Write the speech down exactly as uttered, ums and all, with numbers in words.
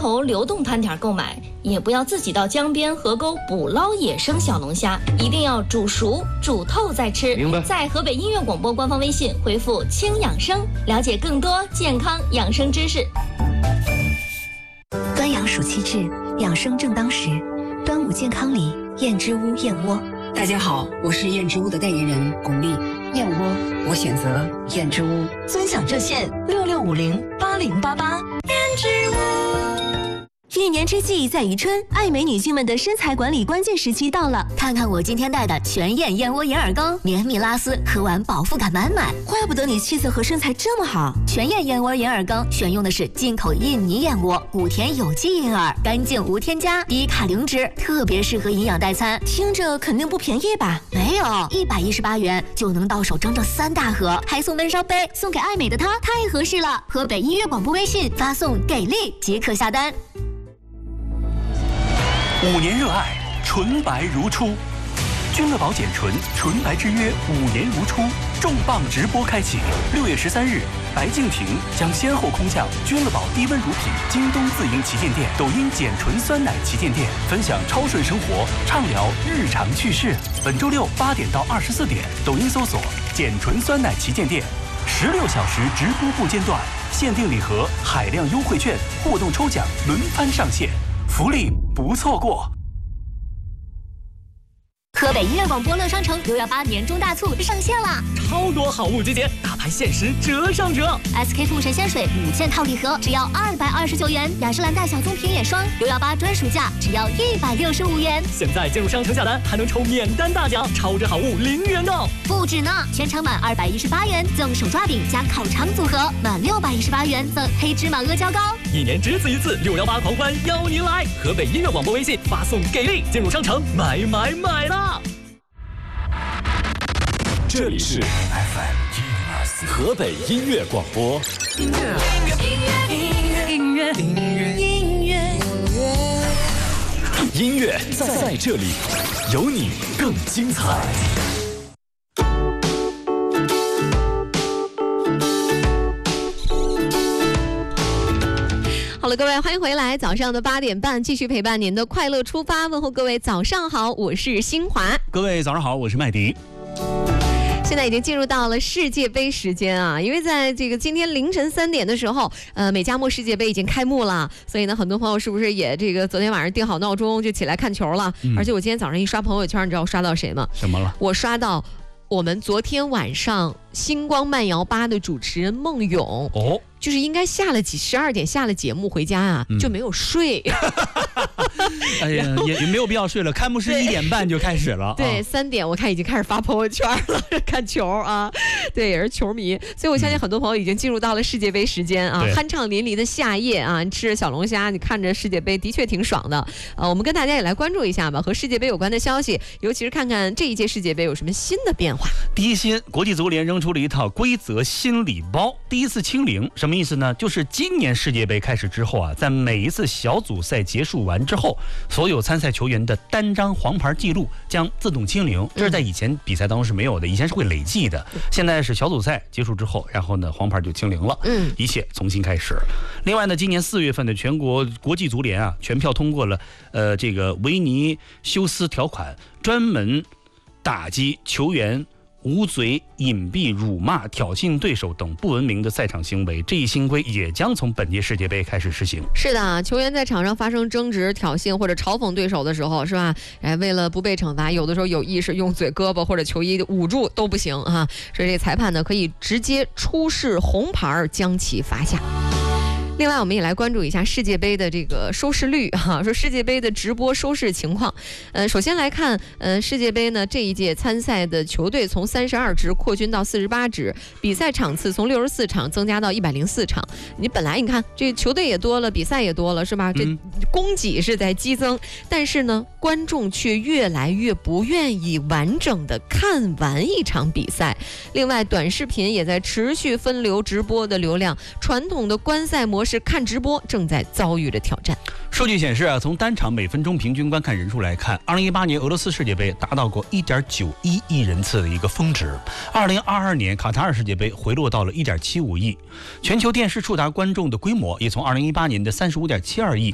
头流动摊点购买，也不要自己到江边河沟捕捞野生小龙虾，一定要煮熟煮透再吃。 明白。 在河北音乐广播官方微信回复轻养生，了解更多健康养生知识。 端阳暑气至，养生正当时。端午健康礼，燕之屋燕窝。 大家好，我是燕之屋的代言人巩俐。燕窝，我选择燕之屋。 尊享热线六六五零八零八八。燕之屋。一年之计在于春，爱美女性们的身材管理关键时期到了。 看看我今天带的全燕燕窝眼耳膏，绵密拉丝，喝完饱腹感满满。 怪不得你气色和身材这么好。 全燕燕窝眼耳膏选用的是进口印尼燕窝，古田有机银耳，干净无添加，低卡零脂，特别适合营养代餐。 听着肯定不便宜吧？ 没有，一百一十八元就能到手整整三大盒，还送闷烧杯，送给爱美的她太合适了。河北音乐广播微信发送给力即可下单。 五年热爱，纯白如初。君乐宝简纯纯白之约五年如初重磅直播开启。六月十三日，白敬亭将先后空降君乐宝低温乳品京东自营旗舰店、抖音简纯酸奶旗舰店，分享超顺生活，畅聊日常趣事。本周六八点到二十四点，抖音搜索简纯酸奶旗舰店，十六小时直播不间断，限定礼盒、海量优惠券、互动抽奖轮番上线。福利不错过。 河北音乐广播乐商城六幺八年终大促上线了， 超多好物集结，大牌限时折上折。 S K two 神仙水五件套礼盒只要二百二十九元，雅诗兰黛小棕瓶眼霜六幺八专属价只要一百六十五元。 现在进入商城下单还能抽免单大奖，超值好物零元购。 不止呢，全场满二百一十八元赠手抓饼加烤肠组合，满六百一十八元赠黑芝麻阿胶糕。 一年只此一次，六幺八狂欢邀您来！河北音乐广播微信发送给力，进入商城买买买啦！ 这里是 F M 河北音乐广播。音乐，音乐，音乐，音乐，音乐，音乐在在这里，有你更精彩。 好了，各位，欢迎回来！早上的八点半，继续陪伴您的快乐出发。问候各位，早上好，我是新华。 各位早上好，我是麦迪。 现在已经进入到了世界杯时间啊，因为在这个今天凌晨三点的时候，呃，美加墨世界杯已经开幕了，所以呢，很多朋友是不是也这个昨天晚上定好闹钟就起来看球了？嗯、而且我今天早上一刷朋友圈，你知道我刷到谁吗？ 什么了？ 我刷到我们昨天晚上星光慢摇吧的主持人孟勇哦。就是应该下了几十二点下了节目回家啊，嗯、就没有睡。 哎呀，也也没有必要睡了。开幕式一点半就开始了。 对，三、啊、点我看已经开始发朋友圈了，看球啊。对，也是球迷，所以我相信很多朋友已经进入到了世界杯时间啊，酣畅淋漓的夏夜啊，你吃着小龙虾，你看着世界杯，的确挺爽的。呃，我们跟大家也来关注一下吧，和世界杯有关的消息，尤其是看看这一届世界杯有什么新的变化。 第一新，国际足联扔出了一套规则新礼包，第一次清零。什么意思呢？就是今年世界杯开始之后啊，在每一次小组赛结束完之后，所有参赛球员的单张黄牌记录将自动清零。这是在以前比赛当中是没有的，以前是会累计的，现在是小组赛结束之后，然后呢黄牌就清零了，嗯，一切重新开始。另外呢，今年四月份的全国国际足联啊，全票通过了呃这个维尼修斯条款，专门打击球员捂嘴、隐蔽、辱骂、挑衅对手等不文明的赛场行为，这一新规也将从本届世界杯开始实行。 是的，球员在场上发生争执、挑衅或者嘲讽对手的时候，是吧？哎，为了不被惩罚，有的时候有意识用嘴、胳膊或者球衣捂住都不行啊。所以这裁判呢，可以直接出示红牌将其罚下。另外，我们也来关注一下世界杯的这个收视率哈、啊，说世界杯的直播收视情况。呃，首先来看，呃，世界杯呢这一届参赛的球队从三十二支扩军到四十八支，比赛场次从六十四场增加到一百零四场。你本来你看这球队也多了，比赛也多了，是吧？这供给是在激增，但是呢，观众却越来越不愿意完整的看完一场比赛。另外，短视频也在持续分流直播的流量，传统的观赛模式。是看直播正在遭遇着挑战。 数据显示啊，从单场每分钟平均观看人数来看，二零一八年俄罗斯世界杯达到过 一点九一亿人次的一个峰值，二零二二年卡塔尔世界杯回落到了 一点七五亿，全球电视触达观众的规模也从二零一八年的 三十五点七二亿